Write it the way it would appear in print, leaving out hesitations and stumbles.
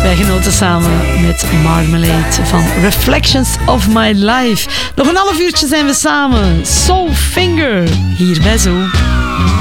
Wij genoten samen met Marmalade van Reflections of My Life. Nog een half uurtje zijn we samen. Soul Finger, hier bij Zo.